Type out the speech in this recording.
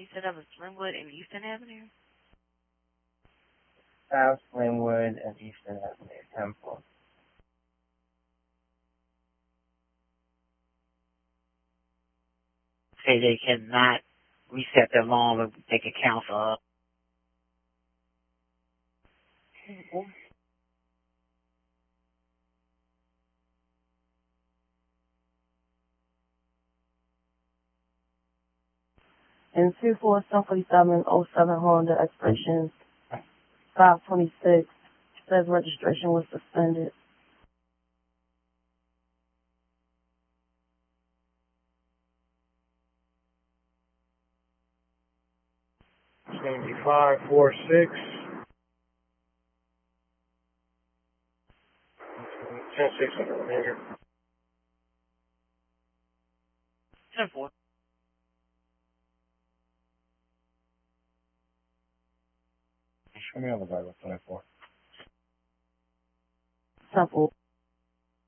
You said that was Linwood and Easton Avenue? South Linwood and Easton Avenue, Temple. Say they cannot reset their alarm if they can cancel up. In 24-74707 Honda, expiration 526, says registration was suspended. $75.46. 10-6 remainder. 10-4. Show me on the Bible, 24. Temple.